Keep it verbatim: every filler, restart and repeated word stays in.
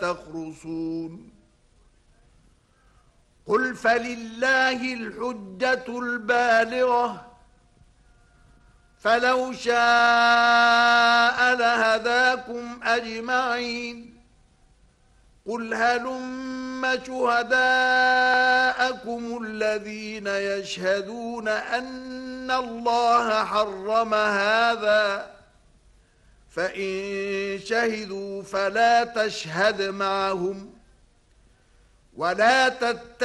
تخرصون قل فلله الحجة البالغة فلو شاء لهداكم أجمعين قل هلم شهداءكم الذين يشهدون أن الله حرم هذا فإن شهدوا فلا تشهد معهم ولا تتبعوا